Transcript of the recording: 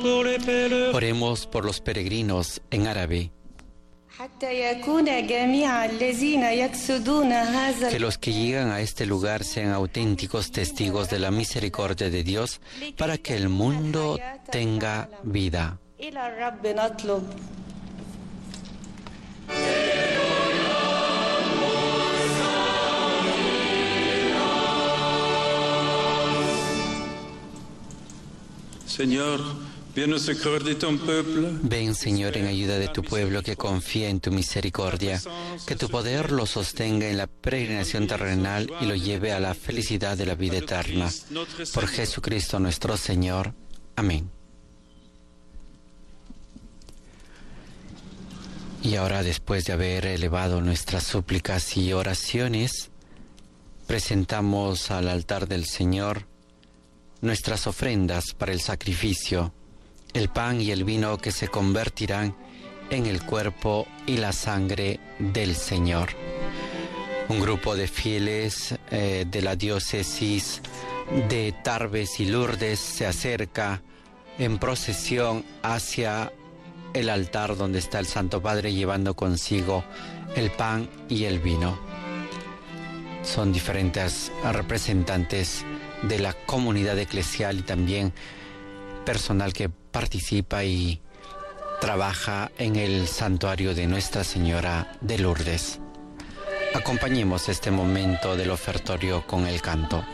Oremos por los peregrinos en árabe. Que los que llegan a este lugar sean auténticos testigos de la misericordia de Dios para que el mundo tenga vida. Señor, viens au secours de ton peuple. Ven, Señor, en ayuda de tu pueblo que confía en tu misericordia, que tu poder lo sostenga en la peregrinación terrenal y lo lleve a la felicidad de la vida eterna. Por Jesucristo nuestro Señor. Amén. Y ahora, después de haber elevado nuestras súplicas y oraciones, presentamos al altar del Señor nuestras ofrendas para el sacrificio, el pan y el vino que se convertirán en el cuerpo y la sangre del Señor. Un grupo de fieles de la diócesis de Tarbes y Lourdes se acerca en procesión hacia el altar donde está el Santo Padre, llevando consigo el pan y el vino. Son diferentes representantes de la comunidad eclesial y también personal que participa y trabaja en el santuario de Nuestra Señora de Lourdes. Acompañemos este momento del ofertorio con el canto.